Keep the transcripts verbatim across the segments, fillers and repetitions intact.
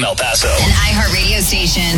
El Paso. An iHeart radio station.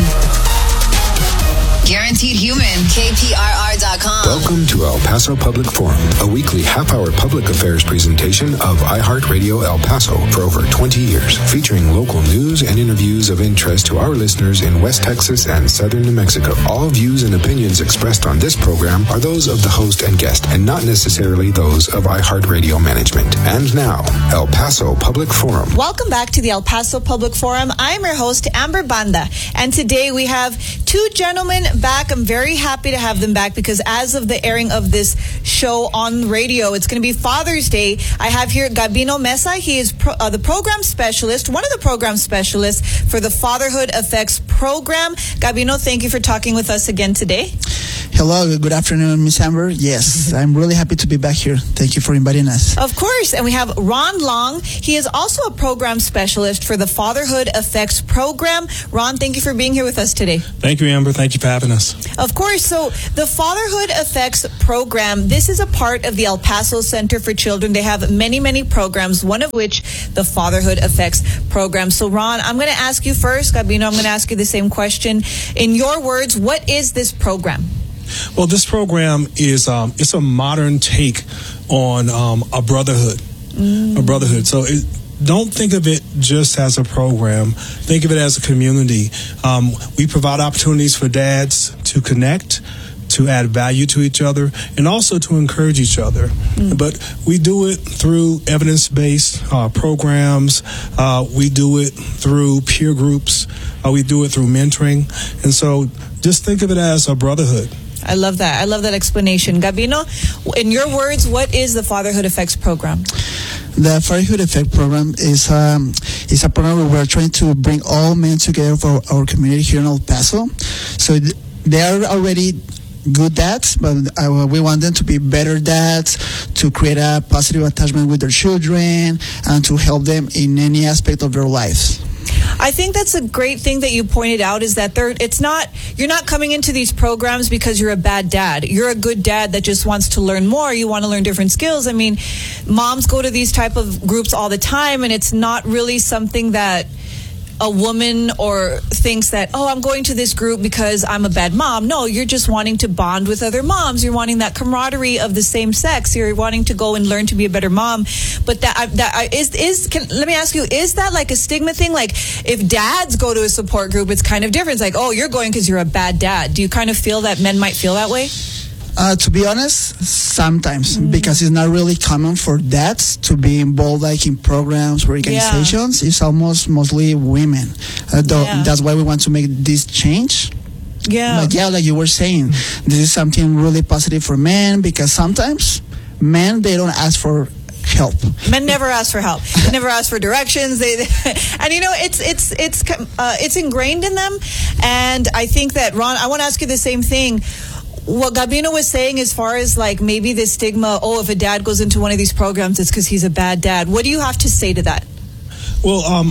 Guaranteed Human. K P R R dot com. Welcome to El Paso Public Forum, a weekly half-hour public affairs presentation of iHeartRadio El Paso for over twenty years, featuring local news and interviews of interest to our listeners in West Texas and southern New Mexico. All views and opinions expressed on this program are those of the host and guest, and not necessarily those of iHeartRadio management. And now, El Paso Public Forum. Welcome back to the El Paso Public Forum. I'm your host, Amber Banda, and today we have two gentlemen back. I'm very happy to have them back because as of the airing of this show on radio, it's going to be Father's Day. I have here Gabino Mesa. He is pro, uh, the program specialist, one of the program specialists for the Fatherhood Effects program. Gabino, thank you for talking with us again today. Hello, good afternoon, Miss Amber. Yes, I'm really happy to be back here. Thank you for inviting us. Of course. And we have Ron Long. He is also a program specialist for the Fatherhood Effects program. Ron, thank you for being here with us today. Thank you, Amber. Thank you for having us. Of course. So the Fatherhood Effects program, this is a part of the El Paso Center for Children. They have many, many programs, one of which the Fatherhood Effects program. So Ron, I'm going to ask you first. Gabino, I'm going to ask you the same question. In your words, what is this program? Well, this program is um, it's a modern take on um, a brotherhood, mm. a brotherhood. So it, don't think of it just as a program. Think of it as a community. Um, we provide opportunities for dads to connect, to add value to each other, and also to encourage each other. Mm. But we do it through evidence-based uh, programs. Uh, we do it through peer groups. Uh, we do it through mentoring. And so just think of it as a brotherhood. I love that. I love that explanation. Gabino, in your words, what is the Fatherhood Effects program? The Fatherhood Effect program is um, is a program where we're trying to bring all men together for our community here in El Paso. So th- they are already good dads, but uh, we want them to be better dads, to create a positive attachment with their children, and to help them in any aspect of their lives. I think that's a great thing that you pointed out is that there, it's not, you're not coming into these programs because you're a bad dad. You're a good dad that just wants to learn more. You want to learn different skills. I mean, moms go to these type of groups all the time, and it's not really something that a woman or thinks that, oh, I'm going to this group because I'm a bad mom. No, you're just wanting to bond with other moms. You're wanting that camaraderie of the same sex. You're wanting to go and learn to be a better mom. But that that is is can, let me ask you, is that like a stigma thing? Like if dads go to a support group, it's kind of different. It's like, oh, you're going because you're a bad dad. Do you kind of feel that men might feel that way? Uh, to be honest, sometimes, mm. because it's not really common for dads to be involved like in programs or organizations. Yeah. It's almost mostly women. Uh, th- yeah. That's why we want to make this change. Yeah. But yeah, like you were saying, this is something really positive for men because sometimes men, they don't ask for help. Men never ask for help. They never ask for directions. They, they, and you know, it's it's it's uh, it's ingrained in them. And I think that, Ron, I want to ask you the same thing. What Gabino was saying as far as like maybe the stigma, oh, if a dad goes into one of these programs, it's because he's a bad dad. What do you have to say to that? Well, um,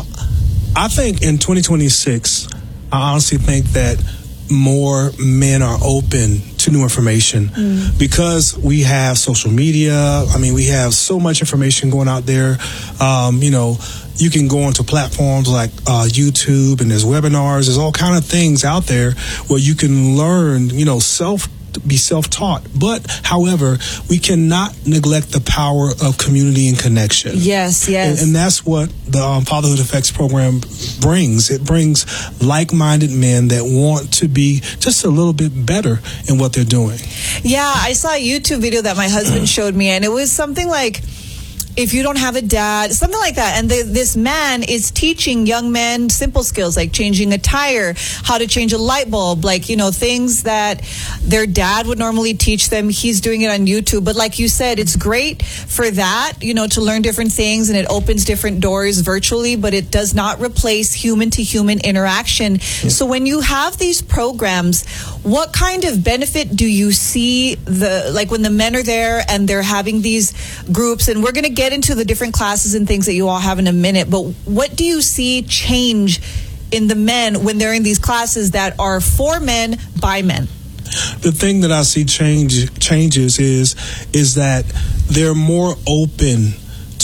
I think in twenty twenty-six, I honestly think that more men are open to new information mm. because we have social media. I mean, we have so much information going out there. Um, you know, you can go onto platforms like uh, YouTube, and there's webinars. There's all kind of things out there where you can learn, you know, self be self-taught. But, however, we cannot neglect the power of community and connection. Yes, yes. And, and that's what the um, Fatherhood Effects program brings. It brings like-minded men that want to be just a little bit better in what they're doing. Yeah, I saw a YouTube video that my husband showed me, and it was something like, if you don't have a dad, something like that. And the, this man is teaching young men simple skills like changing a tire, how to change a light bulb, like, you know, things that their dad would normally teach them. He's doing it on YouTube. But like you said, it's great for that, you know, to learn different things, and it opens different doors virtually, but it does not replace human to human interaction. Yeah. So when you have these programs, what kind of benefit do you see the, like when the men are there and they're having these groups, and we're going to get into the different classes and things that you all have in a minute, but what do you see change in the men when they're in these classes that are for men by men? The thing that I see change changes is is that they're more open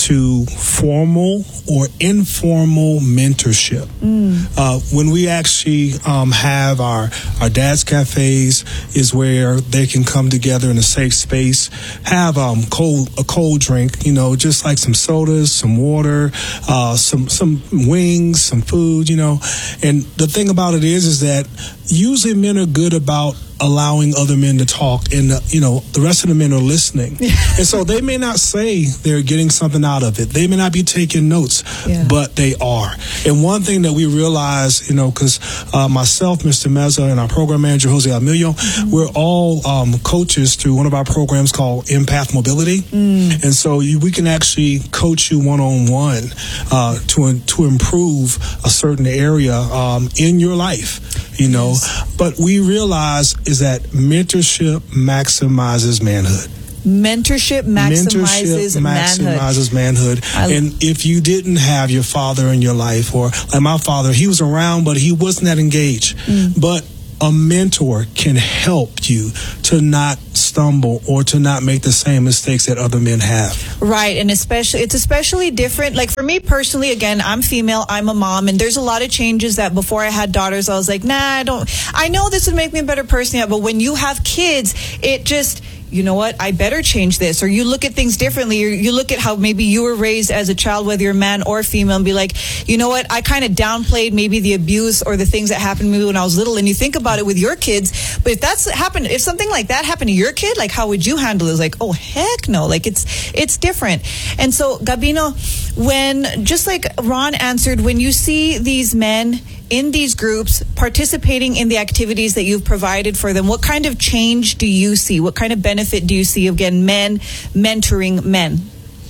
to formal or informal mentorship. Mm. Uh, when we actually um, have our, our Dad's Cafes is where they can come together in a safe space, have um, cold a cold drink, you know, just like some sodas, some water, uh, some some wings, some food, you know. And the thing about it is, is that usually men are good about allowing other men to talk, and uh, you know, the rest of the men are listening. And so they may not say they're getting something out of it, they may not be taking notes, yeah. but they are. And one thing that we realize, you know, because uh, myself, Mister Meza, and our program manager Jose Emilio, mm-hmm. we're all um, coaches through one of our programs called Empath Mobility. Mm. And so you, we can actually coach you one-on-one uh, to to improve a certain area um, in your life, you know. Yes. But we realize is that mentorship maximizes manhood. Mentorship maximizes Mentorship manhood. maximizes manhood. I, and if you didn't have your father in your life, or like my father, he was around, but he wasn't that engaged. Mm. But a mentor can help you to not stumble or to not make the same mistakes that other men have. Right, and especially it's especially different. Like for me personally, again, I'm female, I'm a mom, and there's a lot of changes that before I had daughters, I was like, nah, I don't. I know this would make me a better person, yeah, but when you have kids, it just. You know what, I better change this. Or you look at things differently. Or you look at how maybe you were raised as a child, whether you're a man or female, and be like, you know what, I kind of downplayed maybe the abuse or the things that happened to me when I was little. And you think about it with your kids. But if that's happened, if something like that happened to your kid, like how would you handle it? It's like, oh, heck no. Like it's it's different. And so, Gabino, when, just like Ron answered, when you see these men in these groups participating in the activities that you've provided for them, what kind of change do you see? What kind of benefit do you see of, again, men mentoring men?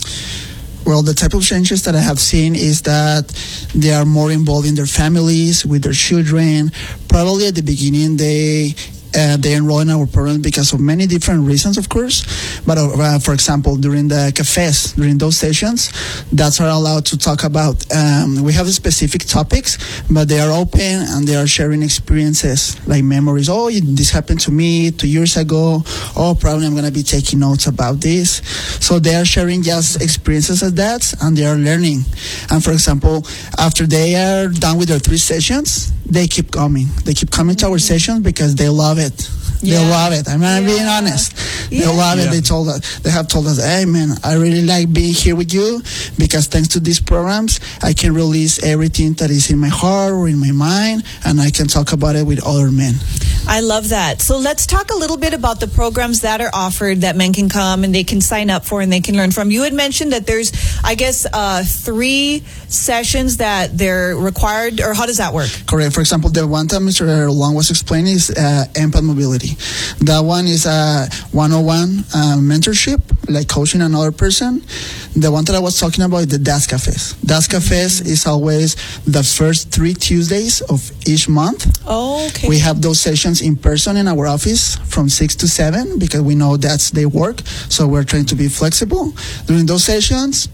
Well, the type of changes that I have seen is that they are more involved in their families, with their children. Probably at the beginning, they Uh, they enroll in our program because of many different reasons, of course. But uh, for example, during the cafes, during those sessions, that's are allowed to talk about. Um, we have specific topics, but they are open and they are sharing experiences like memories. Oh, this happened to me two years ago. Oh, probably I'm going to be taking notes about this. So they are sharing just experiences as that, and they are learning. And for example, after they are done with their three sessions, they keep coming. They keep coming to our sessions because they love it. Yeah. They love it. I'm yeah. being honest. They yeah. love it. Yeah. They told us. They have told us, "Hey, man, I really like being here with you because thanks to these programs, I can release everything that is in my heart or in my mind, and I can talk about it with other men." I love that. So let's talk a little bit about the programs that are offered that men can come and they can sign up for and they can learn from. You had mentioned that there's, I guess, uh, three sessions that they're required, or how does that work? Correct. For example, the one that Mister Long was explaining is uh, Empath Mobility. That one is a one-on-one uh, mentorship, like coaching another person. The one that I was talking about is the Dad's Cafes. Dad's Cafes is always the first three Tuesdays of each month. Oh, okay. We have those sessions in person in our office from six to seven because we know that's their work. So we're trying to be flexible. During those sessions,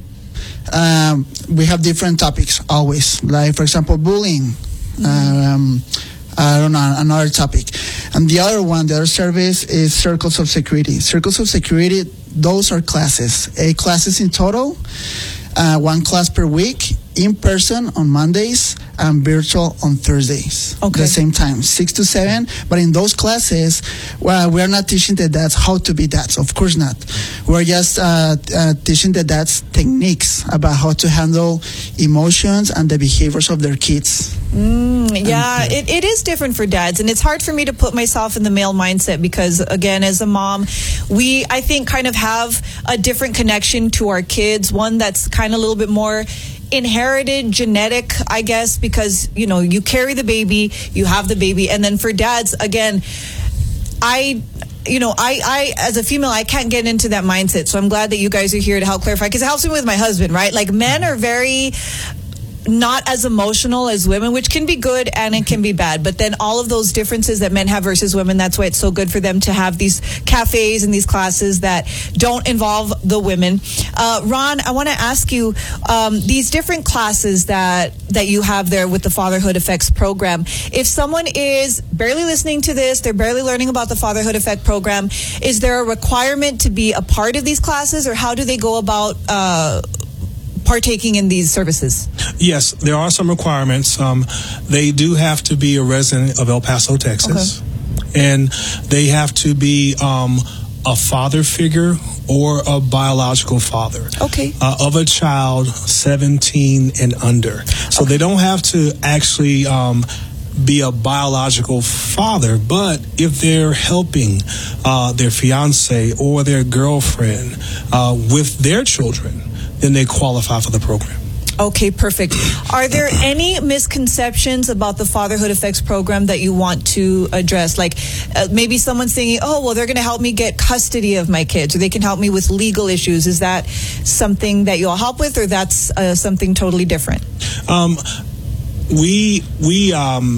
um, we have different topics always. Like, for example, bullying. Mm-hmm. Um, I don't know, another topic. And the other one, the other service is Circles of Security. Circles of Security, those are classes. Eight classes in total. Uh, one class per week, in person on Mondays and virtual on Thursdays. Okay. The same time, six to seven. But in those classes, well, we're not teaching the dads how to be dads. Of course not. We're just uh, uh, teaching the dads techniques about how to handle emotions and the behaviors of their kids. Mm, yeah, and, uh, it, it is different for dads. And it's hard for me to put myself in the male mindset because, again, as a mom, we, I think, kind of have a different connection to our kids. One that's kind of a little bit more inherited, genetic, I guess, because, you know, you carry the baby, you have the baby. And then for dads, again, I... You know, I, I, as a female, I can't get into that mindset. So I'm glad that you guys are here to help clarify, because it helps me with my husband, right? Like, men are very not as emotional as women, which can be good and it can be bad. But then all of those differences that men have versus women, that's why it's so good for them to have these cafes and these classes that don't involve the women. Uh, Ron, I want to ask you, um, these different classes that, that you have there with the Fatherhood Effects program, if someone is barely listening to this, they're barely learning about the Fatherhood Effect program, is there a requirement to be a part of these classes, or how do they go about uh, partaking in these services? Yes, there are some requirements. Um, they do have to be a resident of El Paso, Texas. Okay. And they have to be um, a father figure or a biological father. Okay. Uh, of a child seventeen and under. So okay. They don't have to actually um, be a biological father, but if they're helping uh, their fiance or their girlfriend uh, with their children, then they qualify for the program. Okay, perfect. Are there any misconceptions about the Fatherhood Effects program that you want to address? Like uh, maybe someone's thinking, oh, well, they're going to help me get custody of my kids, or they can help me with legal issues. Is that something that you'll help with, or that's uh, something totally different? Um, we we um,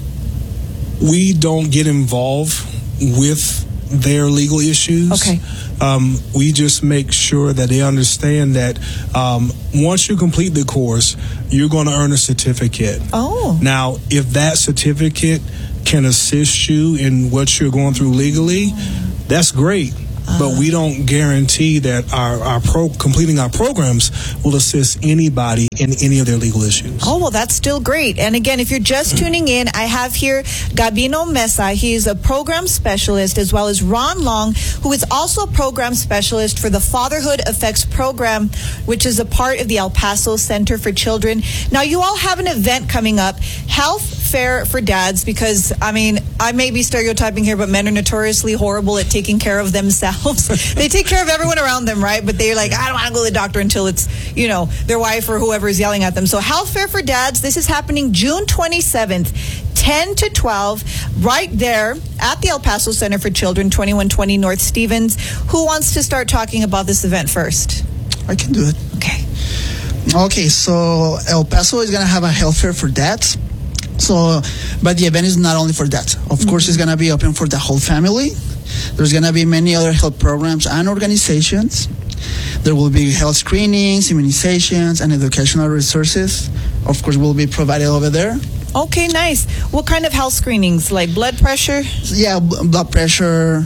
we don't get involved with their legal issues. Okay. Um, we just make sure that they understand that um, once you complete the course, you're going to earn a certificate. Oh. Now, if that certificate can assist you in what you're going through legally, that's great. But we don't guarantee that our, our pro, completing our programs will assist anybody in any of their legal issues. Oh, well, that's still great. And again, if you're just tuning in, I have here Gabino Mesa. He's a program specialist, as well as Ron Long, who is also a program specialist for the Fatherhood Effects program, which is a part of the El Paso Center for Children. Now, you all have an event coming up, Health Fair for Dads, because, I mean, I may be stereotyping here, but men are notoriously horrible at taking care of themselves. They take care of everyone around them, right? But they're like, I don't want to go to the doctor until it's, you know, their wife or whoever is yelling at them. So Health Fair for Dads, this is happening June twenty-seventh, ten to twelve, right there at the El Paso Center for Children, twenty-one twenty North Stevens. Who wants to start talking about this event first? I can do it. Okay. Okay, so El Paso is going to have a Health Fair for Dads. So, but the event is not only for dads. Of mm-hmm. course, it's going to be open for the whole family. There's going to be many other health programs and organizations. There will be health screenings, immunizations, and educational resources. Of course, will be provided over there. Okay, nice. What kind of health screenings? Like blood pressure? Yeah, b- blood pressure,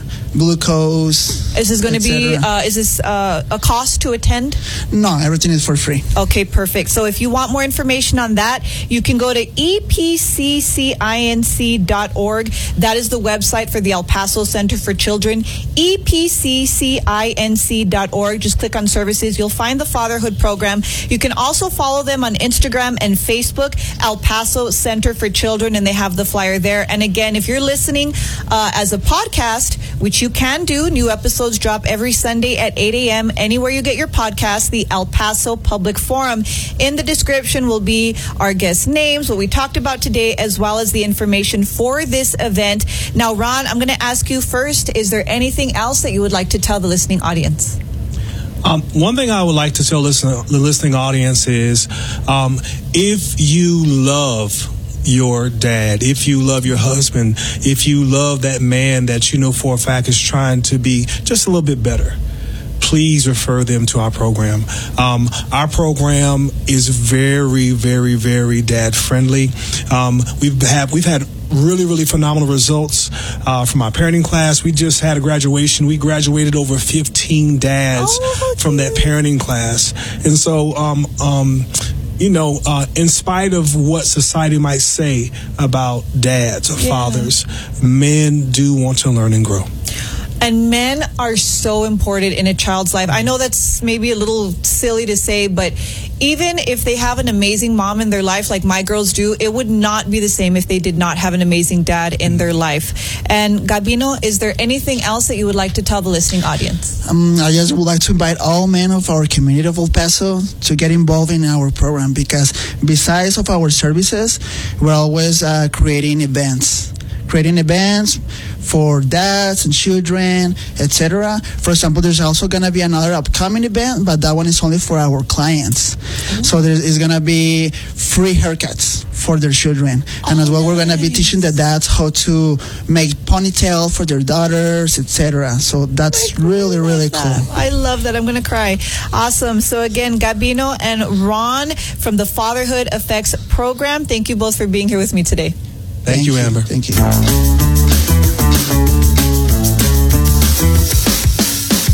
glucose. Is this going to be, uh, is this uh, a cost to attend? No, everything is for free. Okay, perfect. So if you want more information on that, you can go to E P C C I N C dot org. That is the website for the El Paso Center for Children, E P C C I N C dot org. Just click on services. You'll find the fatherhood program. You can also follow them on Instagram and Facebook, El Paso Center for Children, and they have the flyer there. And again, if you're listening uh, as a podcast, which you can do, new episodes drop every Sunday at eight a.m. anywhere you get your podcast, the El Paso Public Forum. In the description will be our guest names, what we talked about today, as well as the information for this event. Now, Ron, I'm going to ask you first, is there anything else that you would like to tell the listening audience? Um, one thing I would like to tell listen, the listening audience is um, if you love your dad, if you love your husband, if you love that man that you know for a fact is trying to be just a little bit better, please refer them to our program. Um, our program is very, very, very dad friendly. Um, we've had we've had really, really phenomenal results uh, from our parenting class. We just had a graduation. We graduated over fifteen dads oh, from that parenting class, and so. Um, um, You know, uh, in spite of what society might say about dads or yeah. fathers, men do want to learn and grow. And men are so important in a child's life. I know that's maybe a little silly to say, but even if they have an amazing mom in their life, like my girls do, it would not be the same if they did not have an amazing dad in their life. And Gabino, is there anything else that you would like to tell the listening audience? Um, I just would like to invite all men of our community of El Paso to get involved in our program, because besides of our services, we're always uh, creating events. Creating events for dads and children, et cetera. For example, there's also going to be another upcoming event, but that one is only for our clients. Mm-hmm. So there is going to be free haircuts for their children. And oh, as well, we're going to be teaching the dads how to make ponytail for their daughters, et cetera. So that's oh really, really cool. That. I love that. I'm going to cry. Awesome. So again, Gabino and Ron from the Fatherhood Effects program, thank you both for being here with me today. Thank, Thank you, Amber. Thank you.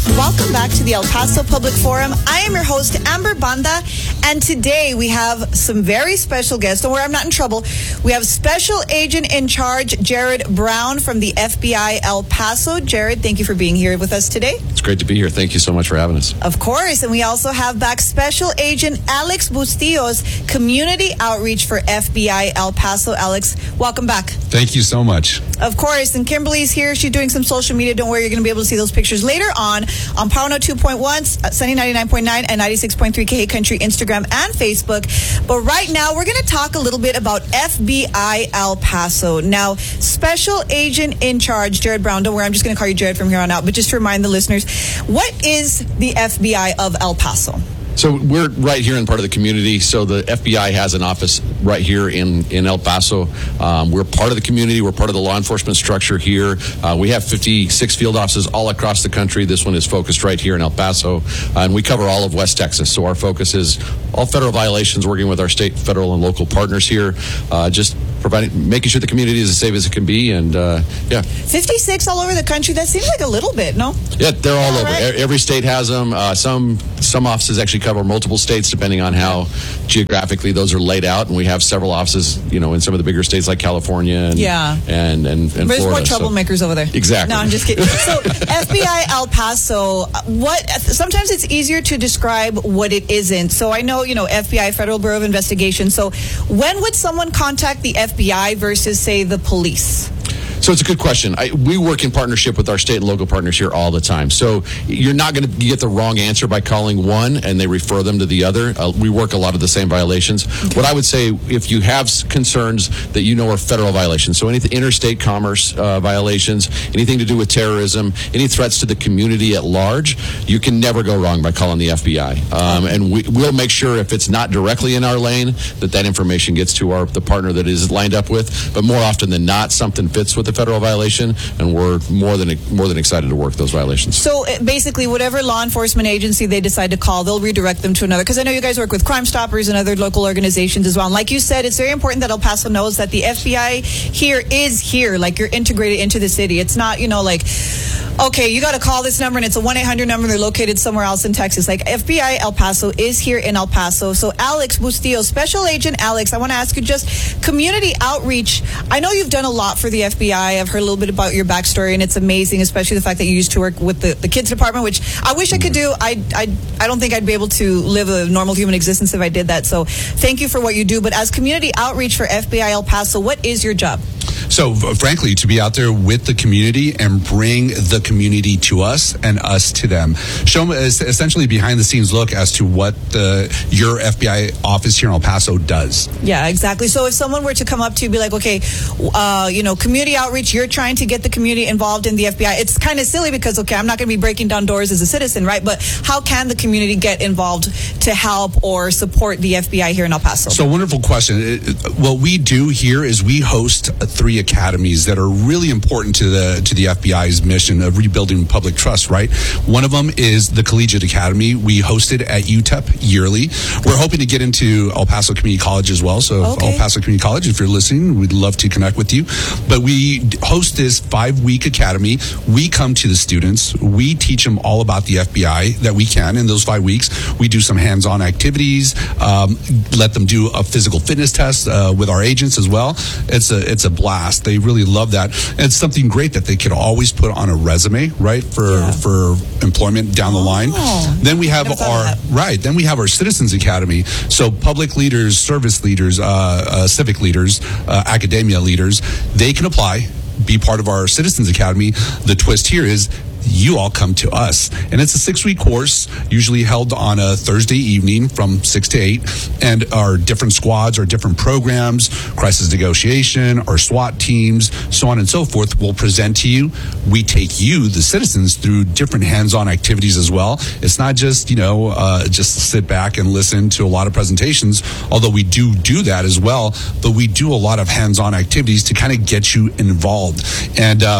Welcome back to the El Paso Public Forum. I am your host, Amber Banda, and today we have some very special guests. Don't worry, I'm not in trouble. We have Special Agent in Charge, Jared Brown from the F B I El Paso. Jared, thank you for being here with us today. It's great to be here. Thank you so much for having us. Of course, and we also have back Special Agent Alex Bustillos, Community Outreach for F B I El Paso. Alex, welcome back. Thank you so much. Of course, and Kimberly's here. She's doing some social media. Don't worry, you're going to be able to see those pictures later on on Power two point one, Sunny ninety-nine point nine, and ninety-six point three K Country, Instagram, and Facebook. But right now, we're going to talk a little bit about F B I El Paso. Now, Special Agent in Charge, Jared Brown. Don't worry, I'm just going to call you Jared from here on out. But just to remind the listeners, what is the F B I of El Paso? So we're right here in part of the community. So the F B I has an office right here in, in El Paso. Um, we're part of the community. We're part of the law enforcement structure here. Uh, we have fifty-six field offices all across the country. This one is focused right here in El Paso. Uh, and we cover all of West Texas. So our focus is all federal violations, working with our state, federal, and local partners here. Uh, just providing, making sure the community is as safe as it can be. And uh, yeah. fifty-six all over the country. That seems like a little bit, no? Yeah, they're all yeah, over. Right? Every state has them. Uh, some, some offices actually cover multiple states depending on how geographically those are laid out, and we have several offices, you know, in some of the bigger states like California and yeah. and and, and There's Florida. more troublemakers so. over there. Exactly. No, I'm just kidding. So F B I El Paso, what? Sometimes it's easier to describe what it isn't. So I know, you know, F B I, Federal Bureau of Investigation. So when would someone contact the F B I versus, say, the police? So it's a good question. I, we work in partnership with our state and local partners here all the time. So you're not going to get the wrong answer by calling one and they refer them to the other. Uh, we work a lot of the same violations. Okay. What I would say, if you have concerns that you know are federal violations, so any interstate commerce uh, violations, anything to do with terrorism, any threats to the community at large, you can never go wrong by calling the F B I. Um, and we, we'll make sure if it's not directly in our lane that that information gets to our the partner that is lined up with. But more often than not, something fits with the federal violation, and we're more than more than excited to work those violations. So basically, whatever law enforcement agency they decide to call, they'll redirect them to another. Because I know you guys work with Crime Stoppers and other local organizations as well. And like you said, it's very important that El Paso knows that the F B I here is here, like you're integrated into the city. It's not, you know, like, okay, you got to call this number and it's a one eight hundred number. They're located somewhere else in Texas. Like F B I El Paso is here in El Paso. So Alex Bustillos, Special Agent Alex, I want to ask you just community outreach. I know you've done a lot for the F B I. I've heard a little bit about your backstory, and it's amazing, especially the fact that you used to work with the, the kids department, which I wish I could do. I, I, I don't think I'd be able to live a normal human existence if I did that. So thank you for what you do. But as community outreach for F B I El Paso, what is your job? So, frankly, to be out there with the community and bring the community to us and us to them. Show them essentially behind-the-scenes look as to what the, your F B I office here in El Paso does. Yeah, exactly. So if someone were to come up to you and be like, okay, uh, you know, community outreach, you're trying to get the community involved in the F B I. It's kind of silly because, okay, I'm not going to be breaking down doors as a citizen, right? But how can the community get involved to help or support the F B I here in El Paso? So, wonderful question. It, what we do here is we host three academies that are really important to the to the F B I's mission of rebuilding public trust, right? One of them is the Collegiate Academy. We host it at U T E P yearly. We're hoping to get into El Paso Community College as well. So okay. El Paso Community College, if you're listening, we'd love to connect with you. But we host this five-week academy. We come to the students. We teach them all about the F B I that we can in those five weeks. We do some hands-on activities, um, let them do a physical fitness test uh, with our agents as well. It's a it's a blast. They really love that. And it's something great that they could always put on a resume, right, for yeah. for employment down the line. Oh, then we have our that. right. Then we have our Citizens Academy. So public leaders, service leaders, uh, uh, civic leaders, uh, academia leaders, they can apply, be part of our Citizens Academy. The twist here is you all come to us. And it's a six-week course, usually held on a Thursday evening from six to eight. And our different squads, our different programs, crisis negotiation, our SWAT teams, so on and so forth, will present to you. We take you, the citizens, through different hands-on activities as well. It's not just, you know, uh, just sit back and listen to a lot of presentations, although we do do that as well. But we do a lot of hands-on activities to kind of get you involved. And, uh,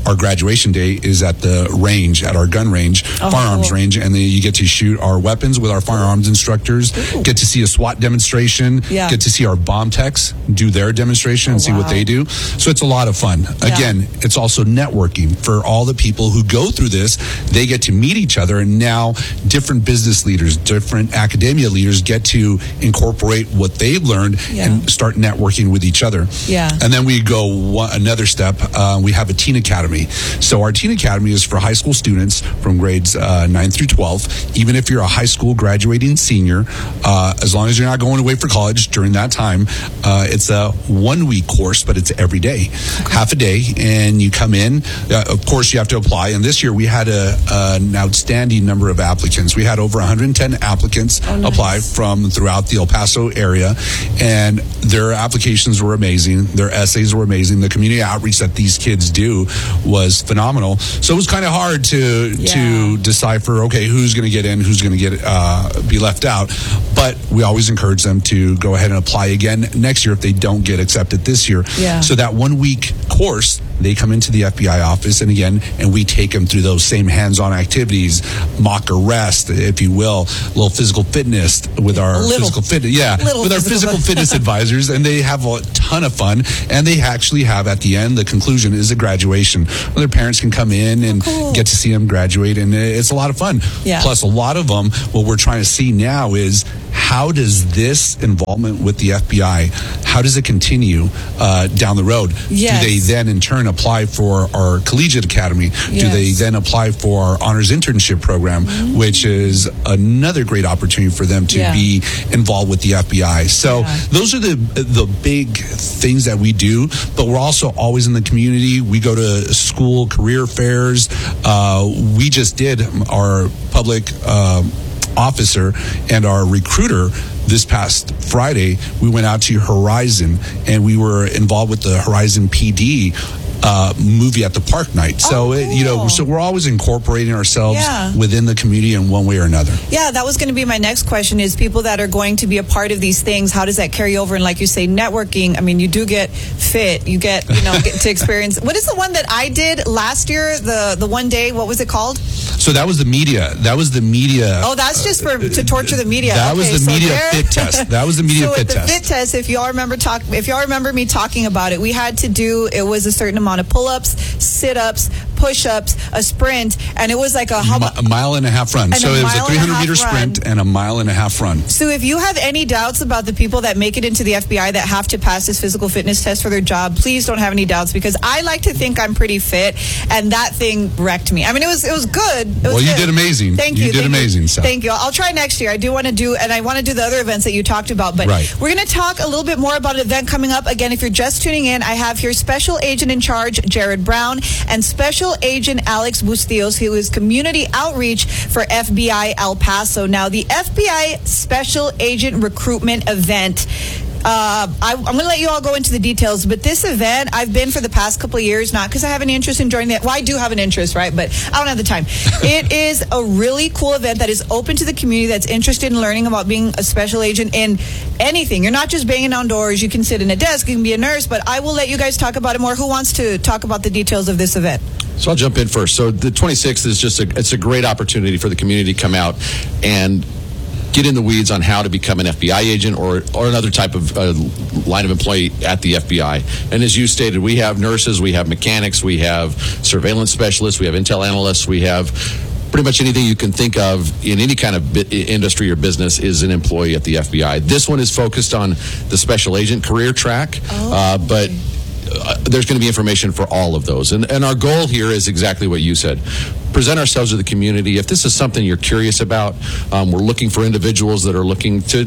our graduation day is at the range, at our gun range, Oh, firearms cool. range, and then you get to shoot our weapons with our firearms instructors, get to see a SWAT demonstration, Yeah. get to see our bomb techs do their demonstration and Oh, see what wow. they do. So it's a lot of fun. Yeah. Again, it's also networking for all the people who go through this. They get to meet each other, and now different business leaders, different academia leaders get to incorporate what they've learned Yeah. and start networking with each other. Yeah. And then we go one, another step. Uh, we have a teen academy. So our teen academy is for high school students from grades uh, nine through twelve. Even if you're a high school graduating senior, uh, as long as you're not going away for college during that time, uh, it's a one week course, but it's every day, half a day, and you come in. Uh, of course, you have to apply. And this year we had a, an outstanding number of applicants. We had over one hundred ten applicants Oh, nice. apply from throughout the El Paso area, and their applications were amazing. Their essays were amazing. The community outreach that these kids do was phenomenal. So it was kind of hard to Yeah. to decipher, okay, who's going to get in, who's going to get uh, be left out. But we always encourage them to go ahead and apply again next year if they don't get accepted this year. Yeah. So that one week course, they come into the F B I office, and again, and we take them through those same hands-on activities, mock arrest, if you will, a little physical fitness with our Little. physical fitness, yeah, Little with our physical physical fitness advisors, and they have a ton of fun. And they actually have at the end, the conclusion is a graduation where their parents can come in and cool. get to see them graduate, and it's a lot of fun. Yeah. Plus, a lot of them, what we're trying to see now is how does this involvement with the F B I, how does it continue uh, down the road? Yes. Do they then in turn apply for our collegiate academy? Do Yes. they then apply for our honors internship program, which is another great opportunity for them to Yeah. be involved with the F B I? So Yeah. those are the the big things that we do, but we're also always in the community. We go to school career fairs. Uh, we just did our public uh, officer and our recruiter this past Friday. We went out to Horizon, and we were involved with the Horizon P D uh, movie at the park night. So, Oh, it, you know, cool. so we're always incorporating ourselves Yeah. within the community in one way or another. Yeah, that was going to be my next question is people that are going to be a part of these things, how does that carry over? And like you say, networking, I mean, you do get fit, you get, you know, get to experience. What is the one that I did last year, the the one day, what was it called? So that was the media. That was the media. Oh, that's just for to torture the media. That was Okay, the so media there- fit test. That was the media so fit with the test. fit test, if y'all remember talk, if y'all remember me talking about it, we had to do it was a certain amount of pull-ups, sit-ups, push-ups, a sprint, and it was like a how Mi- about a mile and a half run. And So a it was mile a and a three hundred half meter sprint run. and a mile and a half run. So if you have any doubts about the people that make it into the F B I that have to pass this physical fitness test for their job, please don't have any doubts because I like to think I'm pretty fit, and that thing wrecked me. I mean, it was it was good. It was Well, you good. did amazing. Thank You you. did thank amazing, Seth. Thank you. I'll try next year. I do want to do, and I want to do the other events that you talked about. But Right. we're going to talk a little bit more about an event coming up. Again, if you're just tuning in, I have here Special Agent in Charge Jared Brown and Special Agent Alex Bustillos, who is Community Outreach for F B I El Paso. Now, the F B I Special Agent Recruitment Event. Uh, I, I'm going to let you all go into the details, but this event I've been for the past couple of years, not because I have any interest in joining it. Well, I do have an interest, right? But I don't have the time. It is a really cool event that is open to the community that's interested in learning about being a special agent in anything. You're not just banging on doors. You can sit in a desk. You can be a nurse, but I will let you guys talk about it more. Who wants to talk about the details of this event? So I'll jump in first. So the twenty-sixth is just a it's a great opportunity for the community to come out and get in the weeds on how to become an F B I agent or or another type of uh, line of employee at the F B I. And as you stated, we have nurses, we have mechanics, we have surveillance specialists, we have intel analysts, we have pretty much anything you can think of in any kind of bi- industry or business is an employee at the F B I. This one is focused on the special agent career track, uh, but Uh, there's going to be information for all of those. And, and our goal here is exactly what you said. Present ourselves to the community. If this is something you're curious about, um, we're looking for individuals that are looking to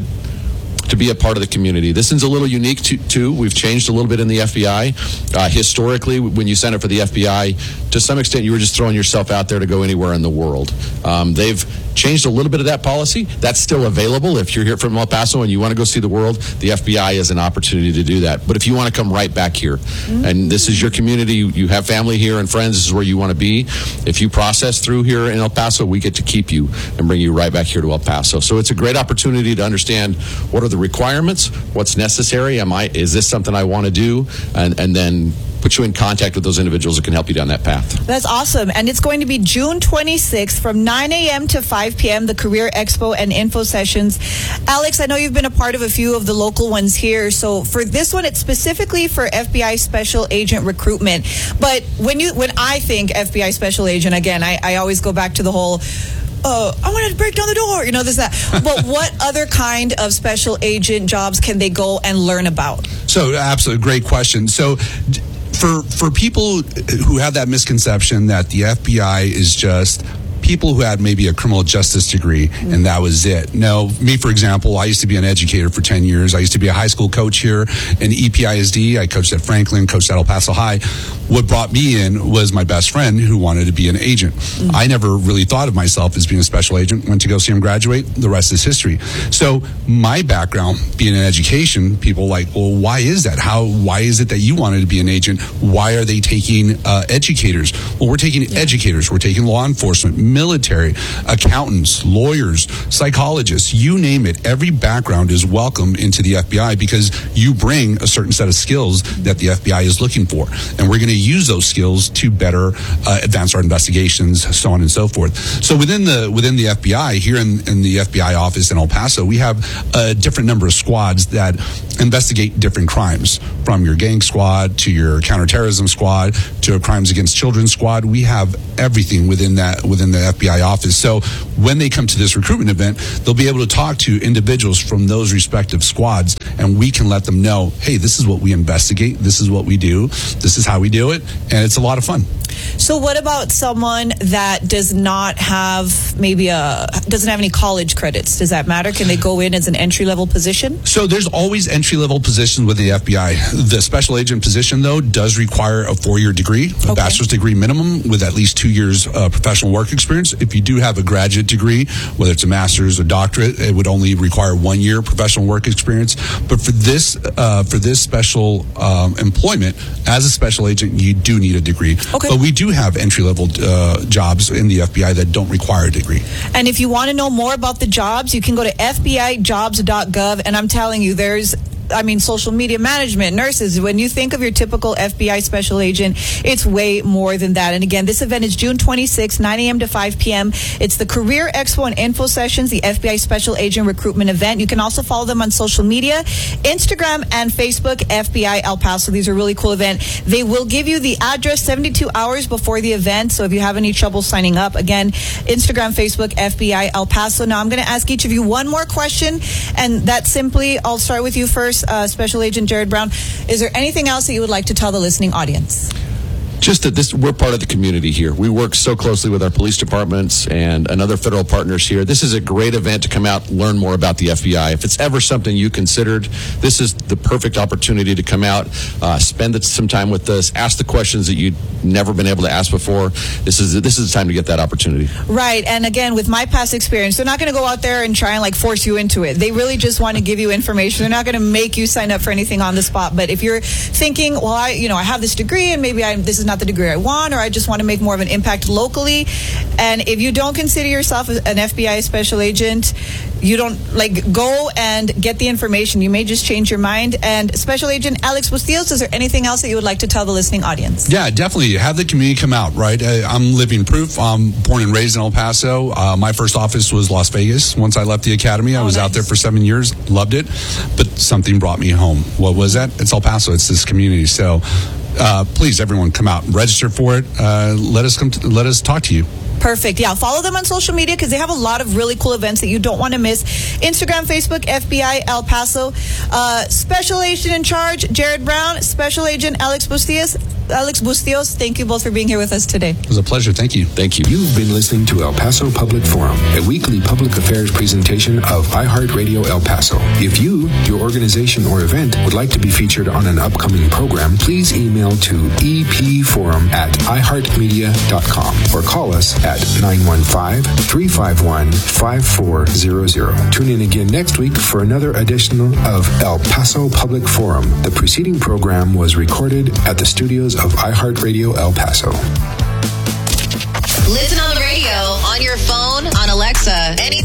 to be a part of the community. This is a little unique to, too. We've changed a little bit in the F B I. Uh, historically, when you signed up for the F B I, to some extent, you were just throwing yourself out there to go anywhere in the world. Um, they've changed a little bit of that policy. That's still available. If you're here from El Paso and you want to go see the world, the F B I is an opportunity to do that. But if you want to come right back here, mm-hmm. and this is your community, you, you have family here and friends, this is where you want to be. If you process through here in El Paso, we get to keep you and bring you right back here to El Paso. So it's a great opportunity to understand what are the requirements, what's necessary. Am I? Is this something I want to do? And and then put put you in contact with those individuals that can help you down that path. That's awesome. And it's going to be June twenty-sixth from nine a.m. to five p.m., the Career Expo and Info Sessions. Alex, I know you've been a part of a few of the local ones here. So for this one, it's specifically for F B I Special Agent recruitment. But when you when I think F B I Special Agent, again, I, I always go back to the whole, oh, I want to break down the door, you know, this, that. But what other kind of special agent jobs can they go and learn about? So, absolutely, great question. So, for for people who have that misconception that the F B I is just people who had maybe a criminal justice degree mm-hmm. and that was it. No, me, for example, I used to be an educator for ten years. I used to be a high school coach here in E P I S D. I coached at Franklin, coached at El Paso High. What brought me in was my best friend who wanted to be an agent. Mm-hmm. I never really thought of myself as being a special agent. Went to go see him graduate. The rest is history. So my background being in education, people like, well, why is that? How? Why is it that you wanted to be an agent? Why are they taking uh, educators? Well, we're taking yeah. educators. We're taking law enforcement, military, accountants, lawyers, psychologists, you name it. Every background is welcome into the F B I because you bring a certain set of skills that the F B I is looking for. And we're going to use those skills to better uh, advance our investigations, so on and so forth. So within the within the F B I, here in, in the F B I office in El Paso, we have a different number of squads that investigate different crimes, from your gang squad to your counterterrorism squad to a crimes against children squad. We have everything within that within the F B I office. So when they come to this recruitment event, they'll be able to talk to individuals from those respective squads, and we can let them know, hey, this is what we investigate, this is what we do, this is how we do it, and it's a lot of fun. So what about someone that does not have maybe a doesn't have any college credits? Does that matter? Can they go in as an entry level position? So there's always entry level positions with the F B I. The special agent position, though, does require a four year degree, a okay. bachelor's degree minimum with at least two years uh, professional work experience. If you do have a graduate degree, whether it's a master's or doctorate, it would only require one year professional work experience. But for this uh, for this special um, employment as a special agent, you do need a degree. Okay. But we do have entry-level uh, jobs in the F B I that don't require a degree. And if you want to know more about the jobs, you can go to F B I jobs dot gov, and I'm telling you, there's I mean, social media management, nurses. When you think of your typical F B I special agent, it's way more than that. And again, this event is June twenty-sixth, nine a.m. to five p.m. It's the Career Expo and Info Sessions, the F B I Special Agent Recruitment Event. You can also follow them on social media, Instagram and Facebook, F B I El Paso. These are a really cool event. They will give you the address seventy-two hours before the event. So if you have any trouble signing up, again, Instagram, Facebook, F B I El Paso. Now I'm going to ask each of you one more question, and that's simply, I'll start with you first. Uh, Special Agent Jared Brown, is there anything else that you would like to tell the listening audience? Just that this, we're part of the community here. We work so closely with our police departments and, and other federal partners here. This is a great event to come out, learn more about the F B I. If it's ever something you considered, this is the perfect opportunity to come out, uh, spend some time with us, ask the questions that you'd never been able to ask before. This is this is the time to get that opportunity. Right, and again, with my past experience, they're not going to go out there and try and like force you into it. They really just want to give you information. They're not going to make you sign up for anything on the spot. But if you're thinking, well, I you know I have this degree and maybe I this is not the degree I want, or I just want to make more of an impact locally, and if you don't consider yourself an F B I special agent, you don't like go and get the information. You may just change your mind. And Special Agent Alex Bustillos, is there anything else that you would like to tell the listening audience? Yeah, definitely. Have the community come out, right? I'm living proof. I'm born and raised in El Paso. Uh, my first office was Las Vegas. Once I left the academy, I was oh, nice. out there for seven years. Loved it. But something brought me home. What was that? It's El Paso. It's this community. So uh, please, everyone, come out and register for it. Uh, let us come. To, let us talk to you. Perfect. Yeah, follow them on social media because they have a lot of really cool events that you don't want to miss. Instagram, Facebook, F B I El Paso. Uh, Special Agent in Charge, Jared Brown. Special Agent Alex Bustillos. Alex Bustillos, thank you both for being here with us today. It was a pleasure. Thank you. Thank you. You've been listening to El Paso Public Forum, a weekly public affairs presentation of iHeartRadio El Paso. If you, your organization, or event would like to be featured on an upcoming program, please email to epforum at iheartmedia dot com or call us at nine one five, three five one, five four zero zero. Tune in again next week for another edition of El Paso Public Forum. The preceding program was recorded at the studios of iHeartRadio El Paso. Listen on the radio, on your phone, on Alexa, anytime.